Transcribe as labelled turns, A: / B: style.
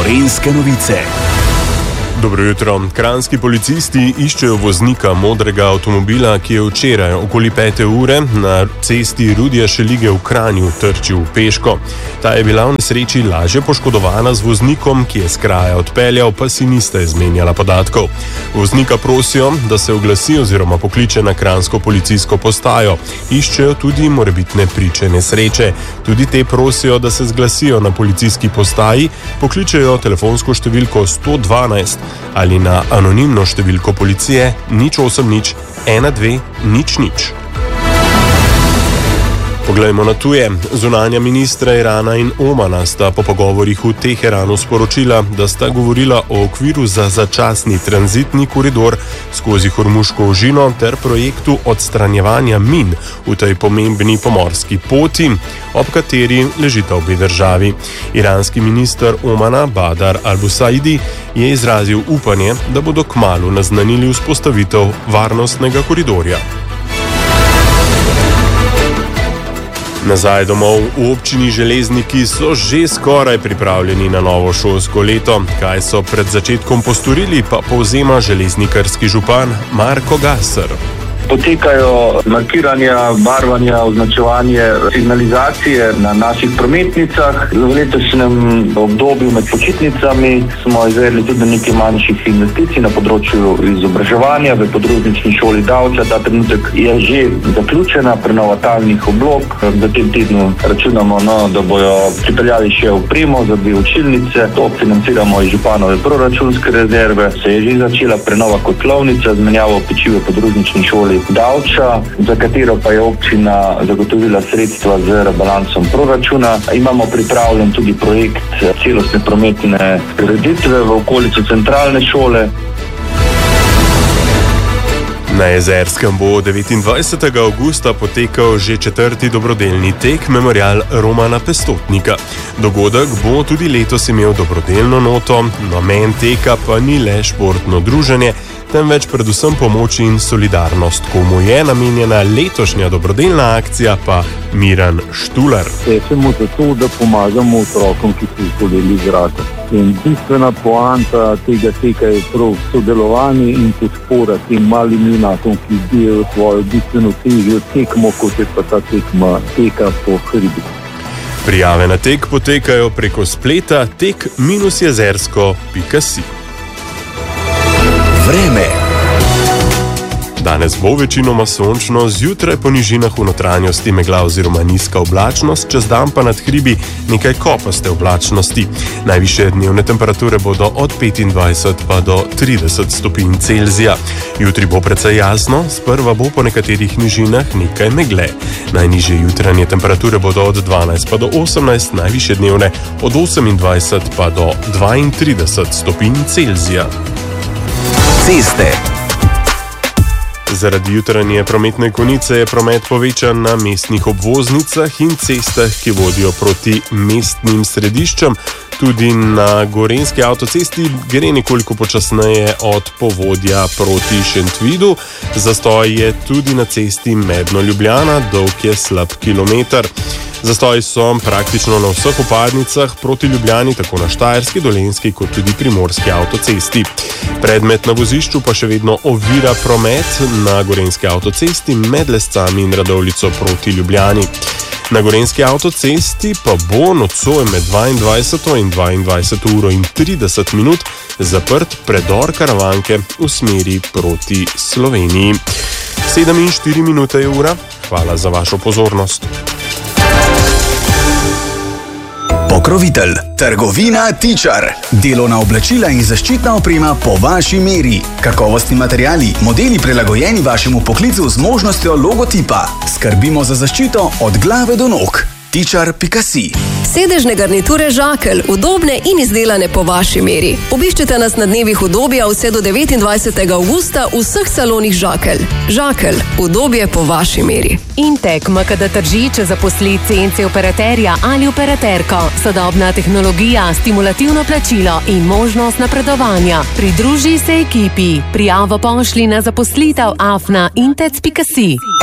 A: Gorenjske novice.
B: Dobro jutro. Kranjski policisti iščejo voznika modrega avtomobila, ki je včeraj okoli 5. ure na cesti Rudija Šelige v Kranju trčil peško. Ta je bila v nesreči lažje poškodovana z voznikom, ki je s kraja odpeljal, pa si nista izmenjala podatkov. Voznika prosijo, da se oglasi oziroma pokliče na kranjsko policijsko postajo. Iščejo tudi morebitne priče nesreče. Tudi te prosijo, da se zglasijo na policijski postaji, pokličejo telefonsko številko 112 ali na anonimno številko policije 080 12 00. Poglejmo na tuje. Zunanja ministra Irana in Omana sta po pogovorih v Teheranu sporočila, da sta govorila o okviru za začasni tranzitni koridor skozi Hormuško ožino ter projektu odstranjevanja min v tej pomembni pomorski poti, ob kateri ležita obe državi. Iranski minister Omana Badar al-Busaidi je izrazil upanje, da bodo kmalu naznanili vzpostavitev varnostnega koridorja. Nazaj domov. V občini Železniki so že skoraj pripravljeni na novo šolsko leto. Kaj so pred začetkom postorili, pa povzema železnikarski župan Marko Gasser.
C: Potekajo markiranja, barvanja, označevanje, signalizacije na naših prometnicah. V letošnjem obdobju med počitnicami smo izvedli tudi nekaj manjših investicij na področju izobraževanja v podružnični šoli Davča. Ta trenutek je že zaključena prenova talnih oblog. V tem tednu računamo, da bojo pripeljali še opremo za 2 učilnice. To financiramo iz županove proračunske rezerve. Se je že začela prenova kotlovnice, zmenjava peči v podružnični šoli Davča, za katero pa je občina zagotovila sredstva z rebalansom proračuna. Imamo pripravljen tudi projekt celostne prometne ureditve v okolico centralne šole.
B: Na Jezerskem bo 29. avgusta potekal že 4. dobrodelni tek Memorial Romana Pestotnika. Dogodek bo tudi letos imel dobrodelno noto, namen teka pa ni le športno druženje, temveč predvsem pomoč in solidarnost. Komu je namenjena letošnja dobrodelna akcija, pa Miran Štular.
D: Tečemo zato, da pomagamo otrokom, ki so zboleli z rakom. In bistvena poanta tega teka je prav sodelovanje in podpora tem malim junakom, ki bijejo svojo bistveno težjo tekmo, kot je pa ta tekma teka po hribu.
B: Prijave na tek potekajo preko spleta tek-jezersko.si.
A: Vreme.
B: Danes bo večinoma sončno, zjutraj po nižinah v notranjosti megla oziroma nizka oblačnost, čez dan pa nad hribi nekaj kopaste oblačnosti. Najvišje dnevne temperature bodo od 25 pa do 30 stopinj Celzija. Jutri bo precej jasno, sprva bo po nekaterih nižinah nekaj megle. Najnižje jutranje temperature bodo od 12 pa do 18, najvišje dnevne od 28 pa do 32 stopinj Celzija.
A: Ceste.
B: Zaradi jutranje prometne konice je promet povečan na mestnih obvoznicah in cestah, ki vodijo proti mestnim središčem. Tudi na Gorenjski avtocesti gre nekoliko počasneje od Povodja proti Šentvidu. Zastoj je tudi na cesti Medno-Ljubljana, dolg je slab kilometer. Zastoji so praktično na vseh vpadnicah proti Ljubljani, tako na Štajerski, Dolenjski kot tudi Primorski avtocesti. Predmet na vozišču pa še vedno ovira promet na Gorenjski avtocesti med Lescami in Radovljico proti Ljubljani. Na Gorenjski avtocesti pa bo nocoj med 22. in 22. uro in 30 minut zaprt predor Karavanke v smeri proti Sloveniji. 7:04 minute je ura. Hvala za vašo pozornost.
A: Pokrovitelj, trgovina Tičar. Delovna oblačila in zaščitna oprema po vaši meri. Kakovostni materiali, modeli prilagojeni vašemu poklicu z možnostjo logotipa. Skrbimo za zaščito od glave do nog. Tičar.si.
E: Sedežne garniture Žakelj, udobne in izdelane po vaši meri. Obiščite nas na dnevih udobja vse do 29. avgusta v vseh salonih Žakelj. Žakelj, udobje po vaši meri.
F: Intek MKD Tržič zaposli CNC operaterja ali operaterko. Sodobna tehnologija, stimulativno plačilo in možnost napredovanja. Pridruži se ekipi. Prijavo pošli na zaposlitev afna intec.si.